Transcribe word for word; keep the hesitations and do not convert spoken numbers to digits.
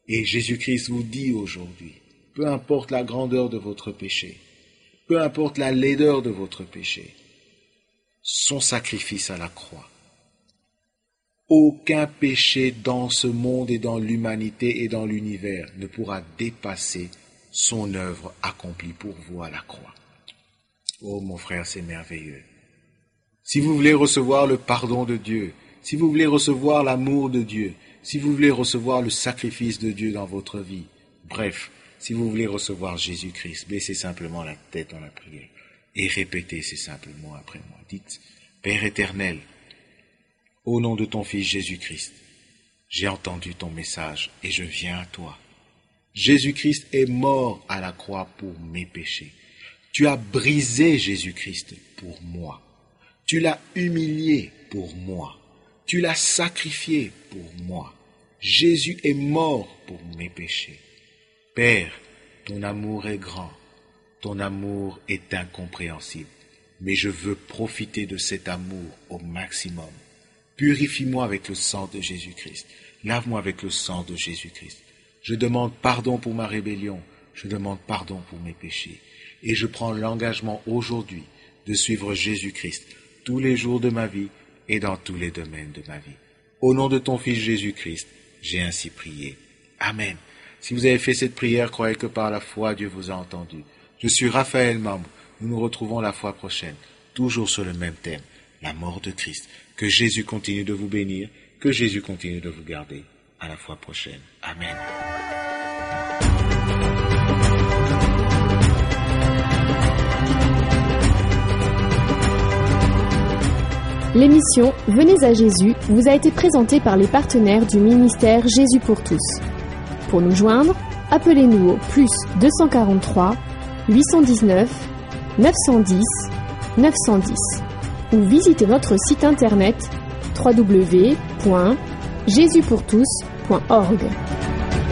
Et Jésus-Christ vous dit aujourd'hui, peu importe la grandeur de votre péché, peu importe la laideur de votre péché, son sacrifice à la croix, aucun péché dans ce monde et dans l'humanité et dans l'univers ne pourra dépasser son œuvre accomplie pour vous à la croix. Oh mon frère, c'est merveilleux. Si vous voulez recevoir le pardon de Dieu, si vous voulez recevoir l'amour de Dieu, si vous voulez recevoir le sacrifice de Dieu dans votre vie, bref, si vous voulez recevoir Jésus-Christ, baissez simplement la tête dans la prière et répétez ces simples mots après moi. Dites, Père éternel, au nom de ton Fils Jésus-Christ, j'ai entendu ton message et je viens à toi. Jésus-Christ est mort à la croix pour mes péchés. Tu as brisé Jésus-Christ pour moi. Tu l'as humilié pour moi. Tu l'as sacrifié pour moi. Jésus est mort pour mes péchés. Père, ton amour est grand. Ton amour est incompréhensible. Mais je veux profiter de cet amour au maximum. Purifie-moi avec le sang de Jésus-Christ. Lave-moi avec le sang de Jésus-Christ. Je demande pardon pour ma rébellion. Je demande pardon pour mes péchés. Et je prends l'engagement aujourd'hui de suivre Jésus-Christ tous les jours de ma vie et dans tous les domaines de ma vie. Au nom de ton Fils Jésus-Christ, j'ai ainsi prié. Amen. Si vous avez fait cette prière, croyez que par la foi, Dieu vous a entendu. Je suis Raphaël Mambo. Nous nous retrouvons la fois prochaine, toujours sur le même thème, la mort de Christ. Que Jésus continue de vous bénir, que Jésus continue de vous garder. À la fois prochaine. Amen. L'émission Venez à Jésus vous a été présentée par les partenaires du ministère Jésus pour tous. Pour nous joindre, appelez-nous au plus deux cent quarante-trois, huit cent dix-neuf, neuf cent dix, neuf cent dix ou visitez notre site internet w w w point jésus pour tous point org.